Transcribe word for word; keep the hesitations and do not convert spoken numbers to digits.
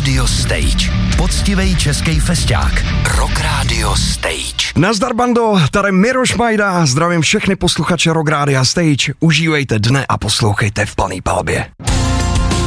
Radio Stage. Poctivej český festák. Rock Radio Stage. Nazdar bando, tady Miroš Majda, zdravím všechny posluchače Rock Radio Stage. Užívejte dne a poslouchejte v plný palbě.